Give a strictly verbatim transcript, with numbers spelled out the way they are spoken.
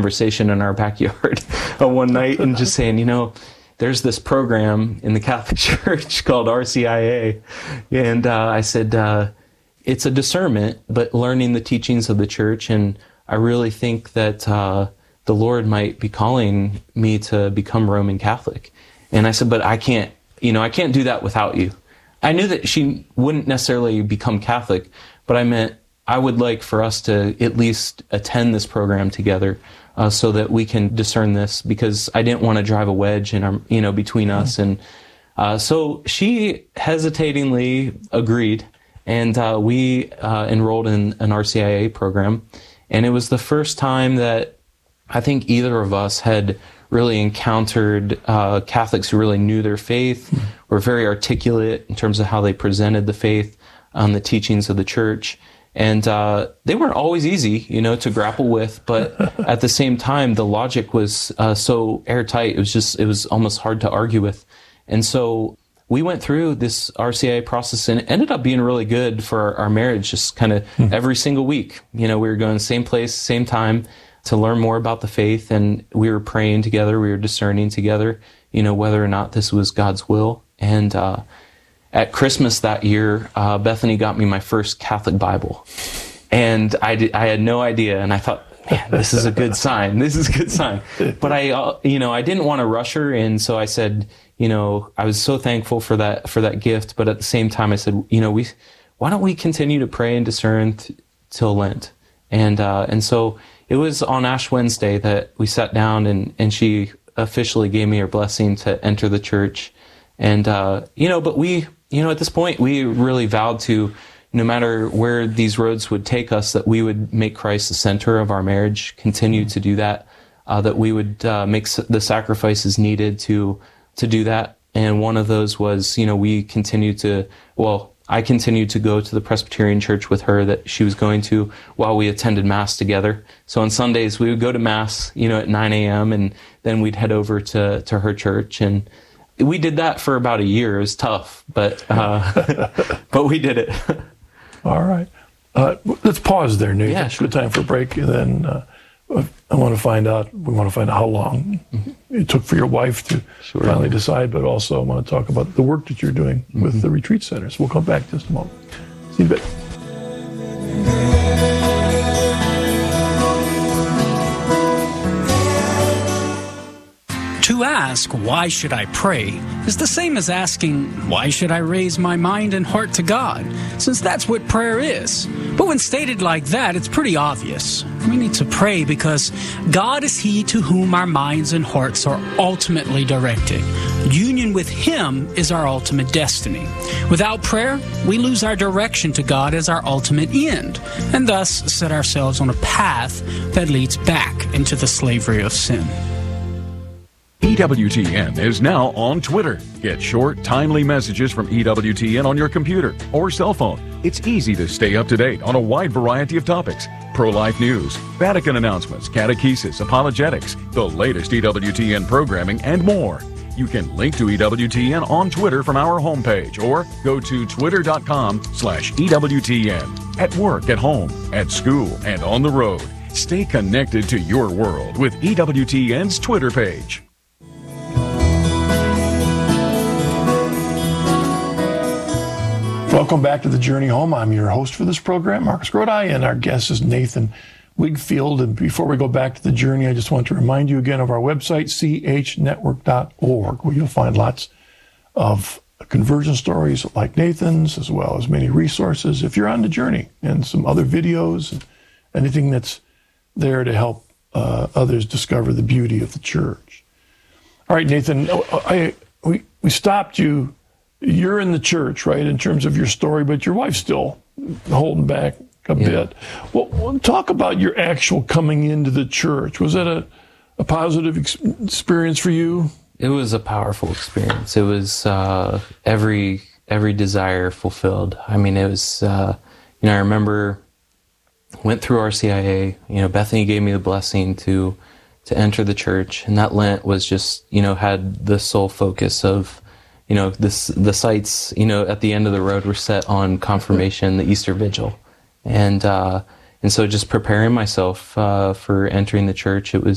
conversation in our backyard one night and just saying, you know, there's this program in the Catholic Church called R C I A. And uh, I said, uh, it's a discernment, but learning the teachings of the church. And I really think that uh, the Lord might be calling me to become Roman Catholic. And I said, but I can't, you know, I can't do that without you. I knew that she wouldn't necessarily become Catholic, but I meant I would like for us to at least attend this program together uh, so that we can discern this, because I didn't want to drive a wedge in our, you know, between mm-hmm. us. And uh, so she hesitatingly agreed, and uh, we uh, enrolled in an R C I A program. And it was the first time that I think either of us had really encountered uh, Catholics who really knew their faith, mm-hmm. were very articulate in terms of how they presented the faith, um, the teachings of the church. And uh, they weren't always easy, you know, to grapple with, but at the same time, the logic was uh, so airtight. It was just, it was almost hard to argue with. And so we went through this R C I A process, and it ended up being really good for our, our marriage, just kind of mm-hmm. every single week. You know, we were going same place, same time to learn more about the faith, and we were praying together, we were discerning together, you know, whether or not this was God's will. And uh, at Christmas that year, uh, Bethany got me my first Catholic Bible. And I, did, I had no idea, and I thought, man, this is a good sign. This is a good sign. But I, uh, you know, I didn't want to rush her, and so I said, you know, I was so thankful for that for that gift. But at the same time, I said, you know, we, why don't we continue to pray and discern th- till Lent? And uh, and so it was on Ash Wednesday that we sat down, and and she officially gave me her blessing to enter the church. And uh, you know, but we, you know, at this point, we really vowed to, no matter where these roads would take us, that we would make Christ the center of our marriage, continue to do that, uh, that we would uh, make the sacrifices needed to to do that. And one of those was, you know, we continued to, well, I continued to go to the Presbyterian church with her that she was going to while we attended Mass together. So on Sundays, we would go to Mass, you know, at nine a.m., and then we'd head over to, to her church. And we did that for about a year. It was tough, but uh, but we did it. All right. Uh, let's pause there, Nathan. Yeah, sure. Good time for a break. And then uh, I want to find out, we want to find out how long mm-hmm. it took for your wife to sure. finally decide, but also I want to talk about the work that you're doing mm-hmm. with the retreat centers. We'll come back in just a moment. See you in a bit. To ask, why should I pray, is the same as asking, why should I raise my mind and heart to God, since that's what prayer is. But when stated like that, it's pretty obvious. We need to pray because God is He to whom our minds and hearts are ultimately directed. Union with Him is our ultimate destiny. Without prayer, we lose our direction to God as our ultimate end, and thus set ourselves on a path that leads back into the slavery of sin. E W T N is now on Twitter. Get short, timely messages from E W T N on your computer or cell phone. It's easy to stay up to date on a wide variety of topics. Pro-life news, Vatican announcements, catechesis, apologetics, the latest E W T N programming, and more. You can link to E W T N on Twitter from our homepage or go to twitter.com slash EWTN. At work, at home, at school, and on the road. Stay connected to your world with E W T N's Twitter page. Welcome back to The Journey Home. I'm your host for this program, Marcus Grodi, and our guest is Nathan Wigfield. And before we go back to the journey, I just want to remind you again of our website, c h network dot org, where you'll find lots of conversion stories like Nathan's, as well as many resources if you're on the journey, and some other videos, and anything that's there to help uh, others discover the beauty of the church. All right, Nathan, I, we, we stopped you. You're in the church, right, in terms of your story, but your wife's still holding back a yeah. bit. Well, talk about your actual coming into the church. Was that a, a positive ex- experience for you? It was a powerful experience. It was uh, every every desire fulfilled. I mean, it was, uh, you know, I remember went through R C I A, you know, Bethany gave me the blessing to to enter the church, and that Lent was just, you know, had the sole focus of, you know, this, the sights, you know, at the end of the road were set on confirmation, the Easter Vigil. And, uh, and so just preparing myself, uh, for entering the church, it was,